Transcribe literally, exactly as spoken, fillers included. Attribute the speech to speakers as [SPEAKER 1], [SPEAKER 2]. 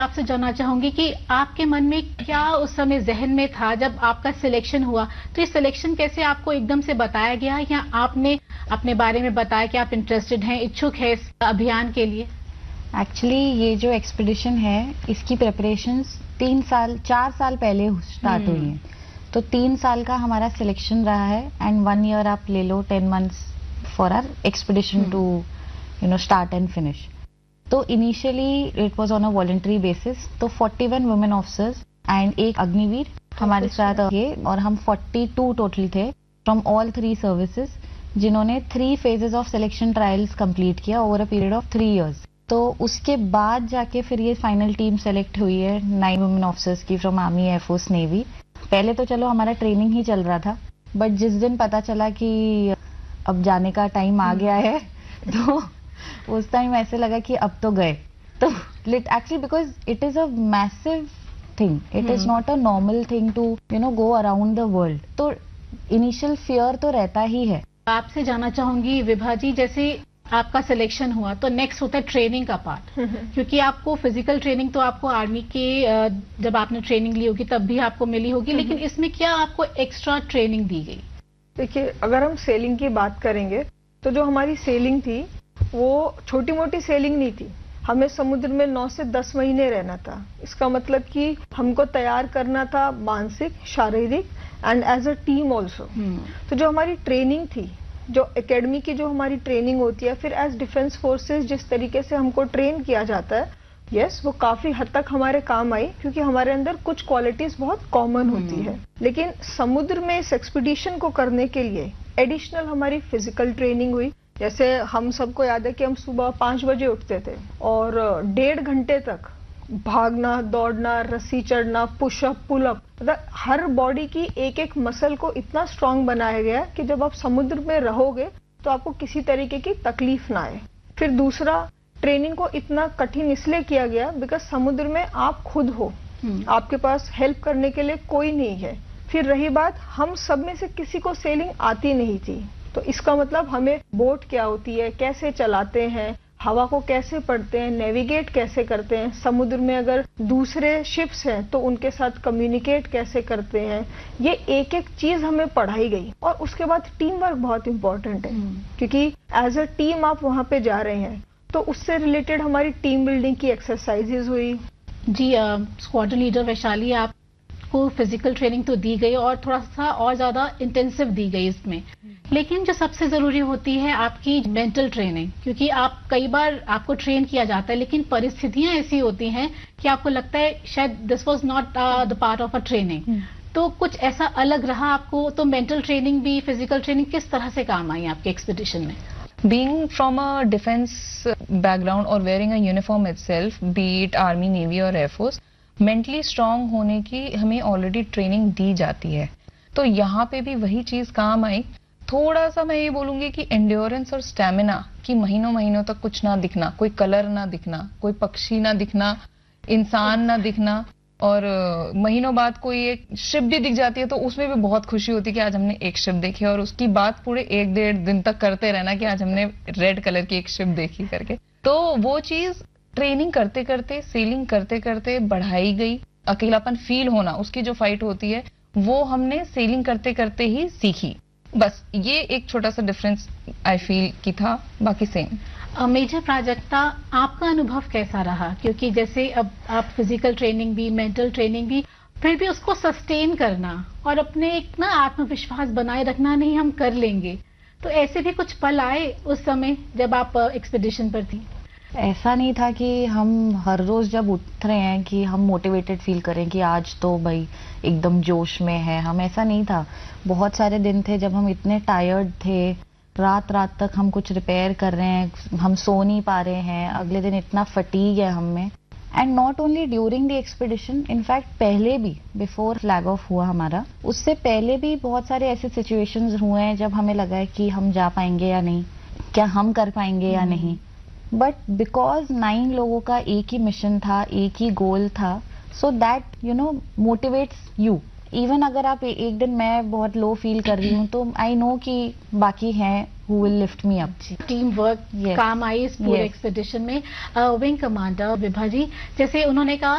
[SPEAKER 1] आपसे जानना चाहूंगी कि आपके मन में क्या उस समय जहन में था जब आपका सिलेक्शन हुआ? तो ये सिलेक्शन कैसे आपको एकदम से बताया गया या आपने अपने बारे में बताया कि आप इंटरेस्टेड हैं, इच्छुक है इस अभियान के लिए?
[SPEAKER 2] एक्चुअली ये जो एक्सपीडिशन है इसकी प्रिपरेशंस तीन साल चार साल पहले स्टार्ट हुई हैं। तो तीन साल का हमारा सिलेक्शन रहा है एंड वन ईयर आप ले लो ten months for our expedition to you know start and finish. तो initially it was on a voluntary basis. तो इकतालीस वुमेन ऑफिसर्स एंड एक अग्निवीर हमारे साथ थे और हम बयालीस टोटल थे फ्रॉम ऑल थ्री सर्विसेज, जिन्होंने three phases of selection trials complete किया over a period of three years. तो उसके बाद जाके फिर ये फाइनल टीम सेलेक्ट हुई है नाइन वुमेन ऑफिसर्स की फ्रॉम आर्मी, एयरफोर्स, नेवी। पहले तो चलो हमारा ट्रेनिंग ही चल रहा था, बट जिस दिन पता चला कि अब जाने का टाइम आ गया है तो उस टाइम ऐसे लगा कि अब तो गए। तो actually because it is a massive thing, it is not a normal thing to you know go around the world. तो इनिशियल फियर तो रहता ही है।
[SPEAKER 1] आपसे जानना चाहूंगी विभा जी, जैसे आपका सिलेक्शन हुआ तो नेक्स्ट होता है ट्रेनिंग का पार्ट, क्योंकि आपको फिजिकल ट्रेनिंग तो आपको आर्मी के जब आपने ट्रेनिंग ली होगी तब भी आपको मिली होगी, लेकिन इसमें क्या आपको एक्स्ट्रा ट्रेनिंग दी गई?
[SPEAKER 3] देखिए, अगर हम सेलिंग की बात करेंगे तो जो हमारी सेलिंग थी वो छोटी मोटी सेलिंग नहीं थी। हमें समुद्र में नौ से दस महीने रहना था। इसका मतलब कि हमको तैयार करना था मानसिक, शारीरिक and as a team also. तो जो हमारी ट्रेनिंग थी, जो एकेडमी की जो हमारी ट्रेनिंग होती है, फिर एज डिफेंस फोर्सेस जिस तरीके से हमको ट्रेन किया जाता है, यस yes, वो काफी हद तक हमारे काम आई, क्योंकि हमारे अंदर कुछ क्वालिटीज बहुत कॉमन होती है। लेकिन समुद्र में इस एक्सपीडिशन को करने के लिए एडिशनल हमारी फिजिकल ट्रेनिंग हुई। जैसे हम सबको याद है कि हम सुबह पांच बजे उठते थे और डेढ़ घंटे तक भागना, दौड़ना, रस्सी चढ़ना, पुशअप, पुलअप, मतलब हर बॉडी की एक एक मसल को इतना स्ट्रांग बनाया गया कि जब आप समुद्र में रहोगे तो आपको किसी तरीके की तकलीफ ना आए। फिर दूसरा, ट्रेनिंग को इतना कठिन इसलिए किया गया बिकॉज समुद्र में आप खुद हो, आपके पास हेल्प करने के लिए कोई नहीं है। फिर रही बात, हम सब में से किसी को सेलिंग आती नहीं थी, तो इसका मतलब हमें बोट क्या होती है, कैसे चलाते हैं, हवा को कैसे पढ़ते हैं, नेविगेट कैसे करते हैं, समुद्र में अगर दूसरे शिप्स हैं तो उनके साथ कम्युनिकेट कैसे करते हैं, ये एक एक चीज हमें पढ़ाई गई। और उसके बाद टीम वर्क बहुत इंपॉर्टेंट है, क्योंकि एज अ टीम आप वहां पे जा रहे हैं, तो उससे रिलेटेड हमारी टीम बिल्डिंग की एक्सरसाइजेज हुई।
[SPEAKER 1] जी, स्क्वाड्रन लीडर वैशाली, आपको फिजिकल ट्रेनिंग तो दी गई और थोड़ा सा और ज्यादा इंटेंसिव दी गई इसमें, लेकिन जो सबसे जरूरी होती है आपकी मेंटल ट्रेनिंग, क्योंकि आप कई बार आपको ट्रेन किया जाता है लेकिन परिस्थितियां ऐसी होती हैं कि आपको लगता है शायद this was not the part of a training. तो कुछ ऐसा अलग रहा आपको? तो मेंटल ट्रेनिंग भी, फिजिकल ट्रेनिंग किस तरह से काम आई आपके एक्सपीडिशन में?
[SPEAKER 4] Being from a defense background or wearing a uniform itself, be it army, navy or air force, mentally strong होने की हमें ऑलरेडी ट्रेनिंग दी जाती है। तो यहाँ पे भी वही चीज काम आई। थोड़ा सा मैं ये बोलूंगी कि एंड्योरेंस और स्टेमिना की महीनों महीनों तक कुछ ना दिखना, कोई कलर ना दिखना, कोई पक्षी ना दिखना, इंसान ना दिखना, और महीनों बाद कोई एक शिप भी दिख जाती है तो उसमें भी बहुत खुशी होती है कि आज हमने एक शिप देखी, और उसकी बात पूरे एक डेढ़ दिन तक करते रहना कि आज हमने रेड कलर की एक शिप देखी करके। तो वो चीज ट्रेनिंग करते करते, सेलिंग करते करते बढ़ाई गई। अकेलापन फील होना, उसकी जो फाइट होती है वो हमने सेलिंग करते करते ही सीखी। बस ये एक छोटा सा डिफरेंस आई फील की था, बाकी सेम।
[SPEAKER 1] मेजर प्राजक्ता, आपका अनुभव कैसा रहा? क्योंकि जैसे अब आप फिजिकल ट्रेनिंग भी, मेंटल ट्रेनिंग भी, फिर भी उसको सस्टेन करना और अपने एक ना आत्मविश्वास बनाए रखना, नहीं हम कर लेंगे, तो ऐसे भी कुछ पल आए उस समय जब आप एक्सपीडिशन पर थी?
[SPEAKER 2] ऐसा नहीं था कि हम हर रोज जब उठ रहे हैं कि हम मोटिवेटेड फील करें कि आज तो भाई एकदम जोश में है हम, ऐसा नहीं था। बहुत सारे दिन थे जब हम इतने टायर्ड थे, रात रात तक हम कुछ रिपेयर कर रहे हैं, हम सो नहीं पा रहे हैं, अगले दिन इतना फटीग है हम में। And not only during the expedition, in fact पहले भी, बिफोर फ्लैग ऑफ हुआ हमारा, उससे पहले भी बहुत सारे ऐसे सिचुएशंस हुए हैं जब हमें लगा है कि हम जा पाएंगे या नहीं, क्या हम कर पाएंगे या नहीं। बट बिकॉज नाइन लोगों का एक ही मिशन था, एक ही गोल था, so that you know motivates you even अगर आप ए- एक दिन मैं बहुत लो फील कर रही हूँ तो आई नो कि बाकी हैं who will lift me up.
[SPEAKER 1] Team work
[SPEAKER 2] Yes.
[SPEAKER 1] काम आई इस पूरे
[SPEAKER 2] Yes.
[SPEAKER 1] एक्सपेडिशन में। विंग कमांडर विभा जी, जैसे उन्होंने कहा